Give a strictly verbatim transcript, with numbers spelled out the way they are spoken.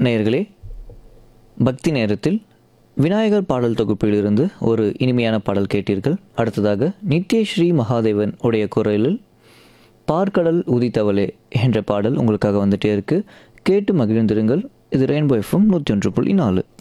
நேயர்களே, பக்தி நேரத்தில் விநாயகர் பாடல் தொகுப்பிலிருந்து ஒரு இனிமையான பாடல் கேட்டீர்கள். அடுத்ததாக நித்யஸ்ரீ மகாதேவன் உடைய குரலில் பார்க்கடல் உதித்தவளே என்ற பாடல் உங்களுக்காக வந்துட்டே இருக்கு. கேட்டு மகிழ்ந்திருங்கள். இது ரெயின்போ எஃப்எம் நூற்றி ஒன்று புள்ளி நாலு.